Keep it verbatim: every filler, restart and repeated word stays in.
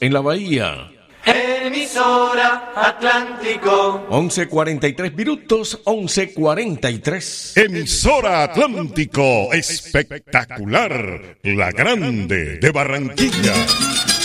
en la Bahía. Emisora Atlántico. once cuarenta y tres minutos, once cuarenta y tres. Emisora Atlántico, espectacular, la grande de Barranquilla.